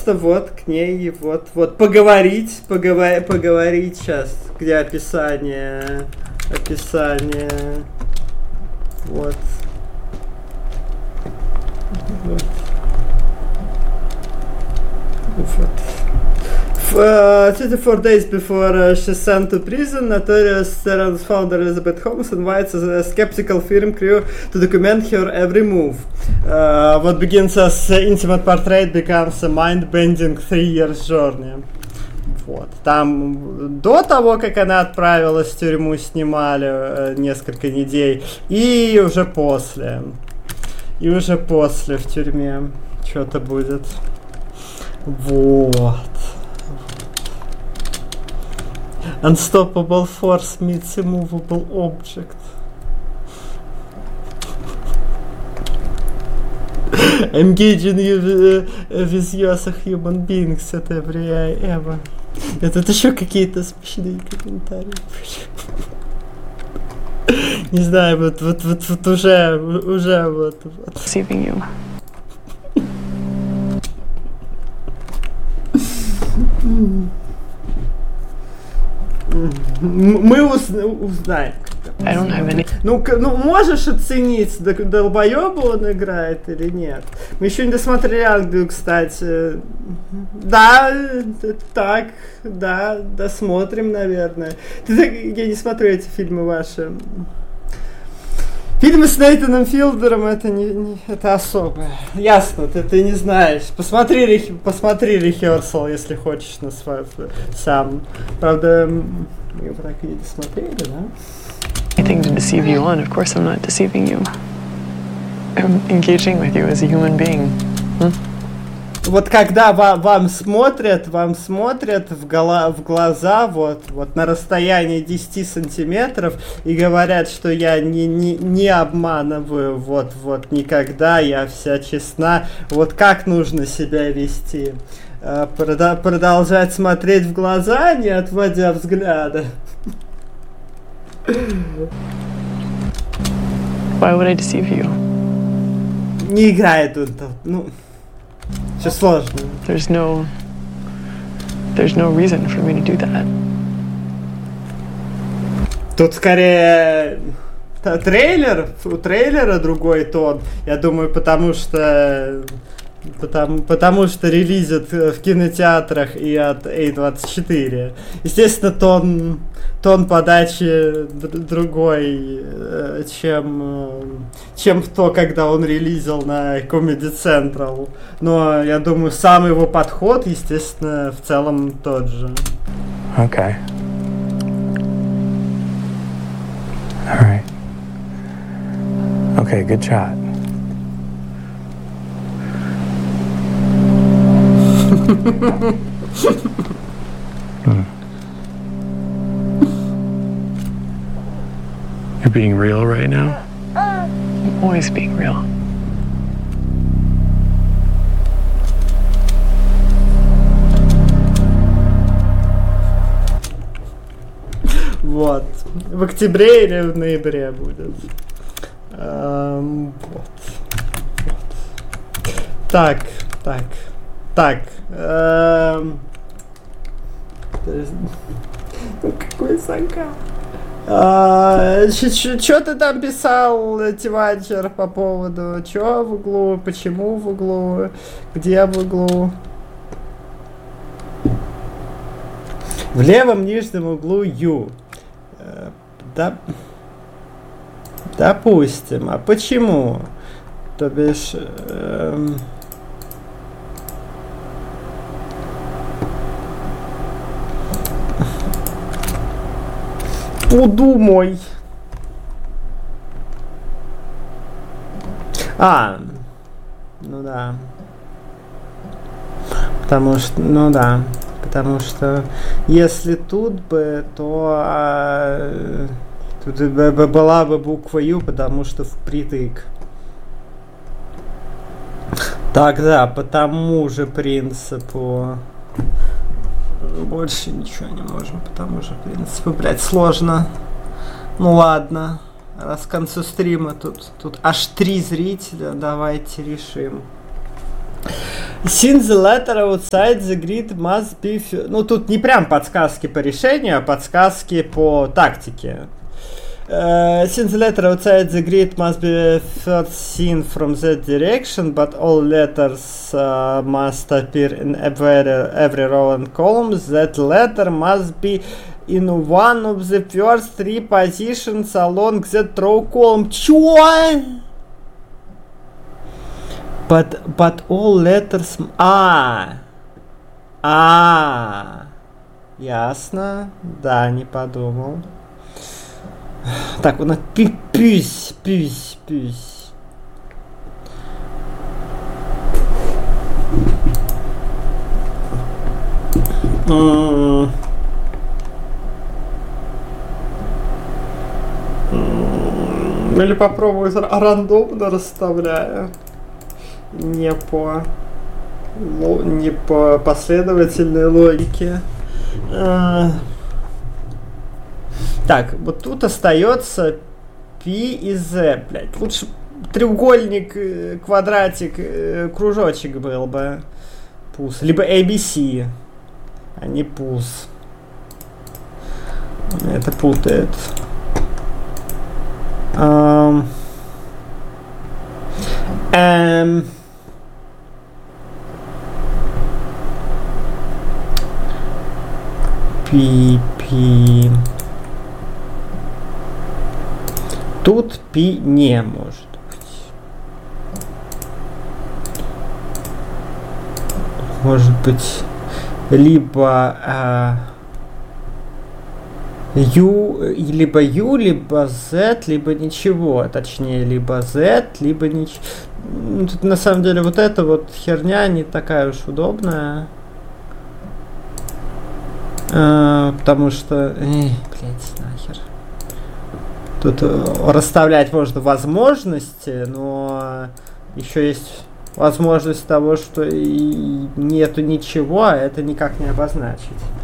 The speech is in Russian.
просто вот к ней вот поговорить сейчас, где описание, вот. Вот. 24 days before she's sent to prison, notorious Terran's founder Elizabeth Holmes invites a skeptical film crew to document her every move. What begins as an intimate portrait becomes a mind-bending 3-year journey. Вот. Там до того, как она отправилась в тюрьму, снимали несколько недель, и уже после. И уже после в тюрьме что-то будет. Вот. Unstoppable force meets immovable object. Engaging you with you as a human beings at every eye ever. Это еще какие-то смешные комментарии. Не знаю, вот уже вот. Deceiving you. Мы узнаем. I don't have any. Ну, можешь оценить, долбоёба он играет или нет? Мы еще не досмотрели Англию, кстати. Да, так, да, досмотрим, наверное. Я не смотрю эти фильмы ваши. Фильмы с Нейтаном Филдером это особое. Ясно, ты не знаешь. Посмотри рехерсал, если хочешь, на свой сам. Правда, мы его так и не досмотрели, да? Anything to deceive you on. Of course, I'm not deceiving you. I'm engaging with you as a human being. Вот когда вам смотрят в глаза, вот на расстоянии 10 сантиметров и говорят, что я не обманываю, вот никогда, я вся честна. Вот как нужно себя вести? Продолжать смотреть в глаза, не отводя взгляда. Why would I deceive you? Не играет он тут, все сложно. There's no reason for me to do that. Тут скорее у трейлера другой тон. Я думаю, потому что релизят в кинотеатрах и от A24. Естественно, тон подачи другой, чем то, когда он релизил на Comedy Central. Но я думаю, сам его подход, естественно, в целом тот же. Okay. All right. Okay, good shot. You're being real right now? I'm always being real. Вот. В октябре или в ноябре будет. Вот. Так. Какой закат. Что ты там писал, Тиванчер, по поводу чё в углу, почему в углу, где в углу? В левом нижнем углу Ю. Да, допустим. А почему? То бишь... Подумай. Ну да. Потому что если тут бы, то тут была бы буква Ю, потому что впритык. Тогда по тому же принципу больше ничего не можем, по тому же принципу. Блять, сложно. Ну ладно. Раз к концу стрима тут аж 3 зрителя, давайте решим. Since the letter outside the grid must be... Ну, тут не прям подсказки по решению, а подсказки по тактике. Since the letter outside the grid must be first seen from that direction, but all letters must appear in every row and column, that letter must be in one of the first 3 positions along that row column. Чё? But all letters... Ясно. Да, не подумал. Так, у нас пюсь. Или попробую рандомно расставляю. Не по последовательной логике. Так, вот тут остается P и Z, блядь. Лучше треугольник, квадратик, кружочек был бы. Пус. Либо ABC, а не пус. Это путает. P. Тут P не может быть. Может быть, либо U, либо Z, либо ничего. Точнее, либо Z, либо ничего. Тут на самом деле вот эта вот херня не такая уж удобная. Потому что... блять, нахер. Тут расставлять можно возможности, но еще есть возможность того, что и нету ничего, а это никак не обозначить.